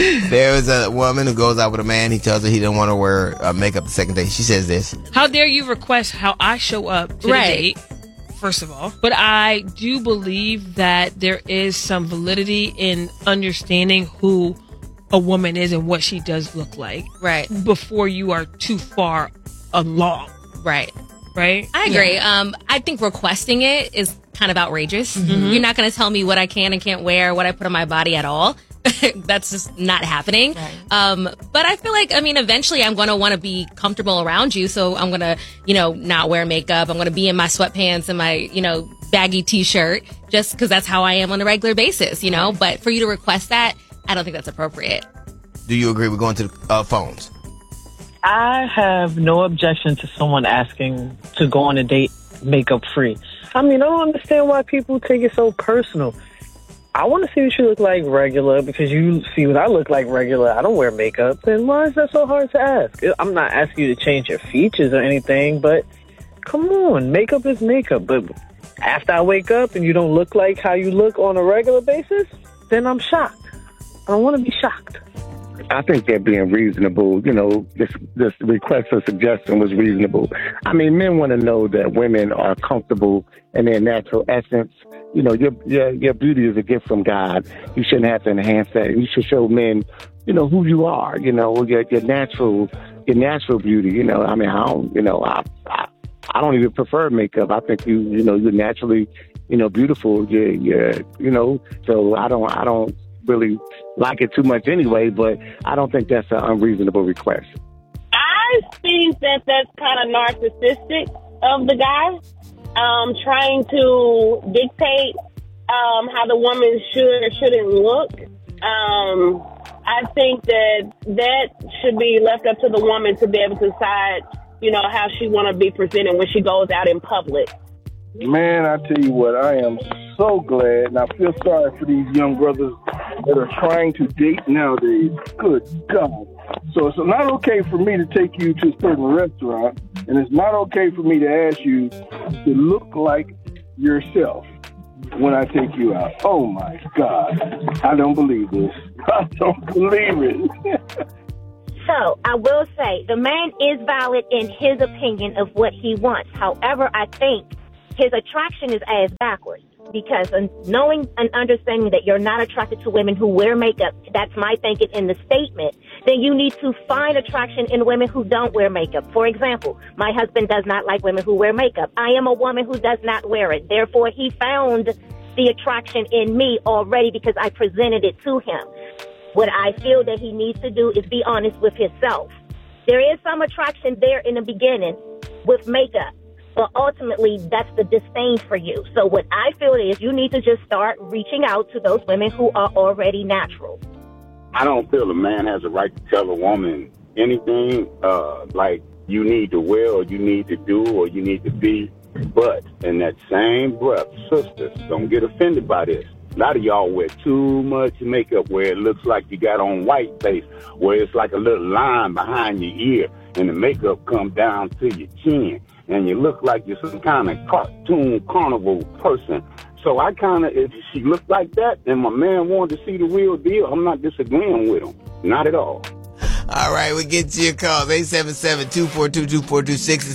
There was a woman who goes out with a man. He tells her he didn't want to wear makeup the second day. She says this: "How dare you request how I show up to the date?" First of all, but I do believe that there is some validity in understanding who a woman is and what she does look like, right, before you are too far along, right. I agree. I think requesting it is kind of outrageous. You're not going to tell me what I can and can't wear, what I put on my body at all. That's just not happening. Right. But I feel like, eventually I'm going to want to be comfortable around you. So I'm going to, not wear makeup. I'm going to be in my sweatpants and my, baggy t-shirt just because that's how I am on a regular basis, But for you to request that, I don't think that's appropriate. Do you agree with going to the phones? I have no objection to someone asking to go on a date makeup free. I don't understand why people take it so personal. I want to see what you look like regular because you see what I look like regular. I don't wear makeup. Then why is that so hard to ask? I'm not asking you to change your features or anything, but come on, makeup is makeup. But after I wake up and you don't look like how you look on a regular basis, then I'm shocked. I don't want to be shocked. I think they're being reasonable. This request or suggestion was reasonable. Men want to know that women are comfortable in their natural essence. Your beauty is a gift from God. You shouldn't have to enhance that. You should show men, who you are. Your natural beauty. I don't even prefer makeup. I think you're naturally, beautiful. So I don't really like it too much anyway, but I don't think that's an unreasonable request. I think that that's kind of narcissistic of the guy, trying to dictate how the woman should or shouldn't look. I think that should be left up to the woman to be able to decide, how she want to be presented when she goes out in public. Man, I tell you what, I am so glad, and I feel sorry for these young brothers that are trying to date nowadays. Good God. So it's not okay for me to take you to a certain restaurant, and it's not okay for me to ask you to look like yourself when I take you out. Oh, my God. I don't believe this. I don't believe it. So, I will say, the man is valid in his opinion of what he wants. However, I think his attraction is ass backwards. Because knowing and understanding that you're not attracted to women who wear makeup, that's my thinking in the statement, then you need to find attraction in women who don't wear makeup. For example, my husband does not like women who wear makeup. I am a woman who does not wear it. Therefore, he found the attraction in me already because I presented it to him. What I feel that he needs to do is be honest with himself. There is some attraction there in the beginning with makeup. But ultimately, that's the disdain for you. So what I feel is you need to just start reaching out to those women who are already natural. I don't feel a man has a right to tell a woman anything like you need to wear or you need to do or you need to be. But in that same breath, sisters, don't get offended by this. A lot of y'all wear too much makeup where it looks like you got on white face, where it's like a little line behind your ear and the makeup comes down to your chin. And you look like you're some kind of cartoon carnival person. So I kind of, if she looked like that and my man wanted to see the real deal, I'm not disagreeing with him. Not at all. All right, we get to your calls. 877-242-2426.